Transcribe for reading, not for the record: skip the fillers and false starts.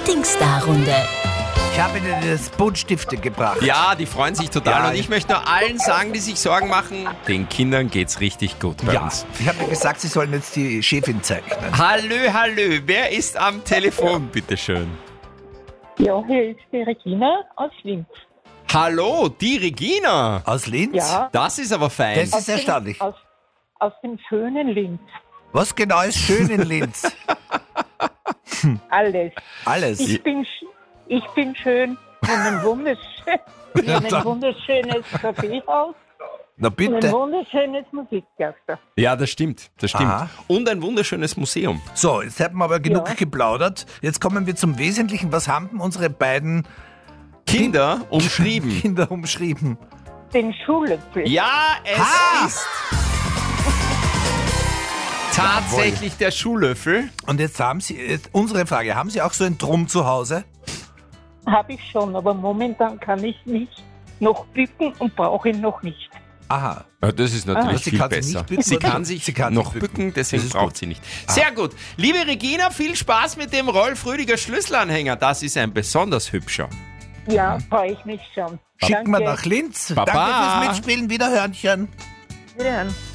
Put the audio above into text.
Dingsda-Runde. Ich habe Ihnen das Buntstifte gebracht. Ja, die freuen sich total. Ja, und ich möchte nur allen sagen, die sich Sorgen machen, den Kindern geht's richtig gut bei uns. Ich habe gesagt, Sie sollen jetzt die Chefin zeichnen. Hallö, wer ist am Telefon, bitteschön? Ja, hier ist die Regina aus Linz. Hallo, die Regina. Aus Linz? Ja, Das ist aber fein. Das ist erstaunlich. aus dem schönen Linz. Was genau ist schön in Linz? Alles. Alles. Ich bin schön und ein wunderschönes Kaffeehaus Na und ein bitte. wunderschönes Musiktheater. Ja, das stimmt. Aha. Und ein wunderschönes Museum. So, jetzt haben wir aber genug Ja. geplaudert. Jetzt kommen wir zum Wesentlichen. Was haben denn unsere beiden Kinder umschrieben. Kinder umschrieben? Den Schuhlöffel. Ja, es Ha! ist tatsächlich der Schuhlöffel. Und jetzt unsere Frage, haben Sie auch so einen Drum zu Hause? Habe ich schon, aber momentan kann ich nicht noch bücken und brauche ihn noch nicht. Aha. Ja, das ist natürlich Sie viel kann sich besser. nicht bücken, Sie oder? kann sich Sie kann noch sich bücken, bücken. deswegen Das ist braucht gut. sie nicht. Sehr gut. Liebe Regina, viel Spaß mit dem Rolf Rüdiger Schlüsselanhänger. Das ist ein besonders hübscher. Ja, freue ich mich schon. Schicken wir Danke. nach Linz. Baba. Danke fürs Mitspielen. Wiederhörnchen. Wiederhören.